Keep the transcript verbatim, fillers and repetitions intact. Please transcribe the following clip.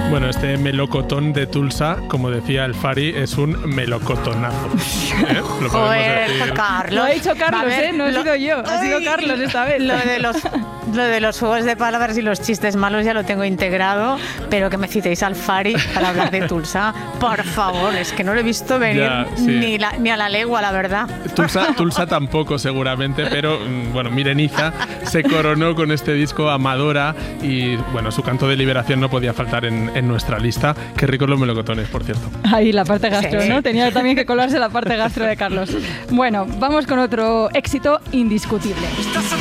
Bueno, este melocotón de Tulsa, como decía el Fari, es un melocotonazo. ¿Eh? Lo Joder, decir. Carlos. Lo ha dicho Carlos, A ver, ¿eh? No he lo- sido yo, ha sido Ay, Carlos esta vez. Lo de, los, lo de los juegos de palabras y los chistes malos ya lo tengo integrado, pero que me citéis al Fari para hablar de Tulsa, por favor, es que no lo he visto venir Ya, sí. ni, la- ni a la legua, la verdad. Tulsa, Tulsa tampoco seguramente, pero mm, bueno, Mireniza se coronó con este disco Amadora y bueno, su canto de liberación no podía faltar en, en nuestra lista. Qué ricos los melocotones, por cierto. Ahí la parte gastro, Sí. ¿no? Tenía también que colarse la parte gastro de Carlos. Bueno, vamos con otro éxito indiscutible.